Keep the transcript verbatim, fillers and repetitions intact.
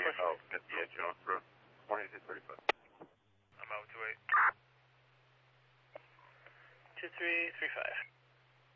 Northwest. Oh, at the edge of Road. twenty-two thirty-five. I'm out two eight. two three three five.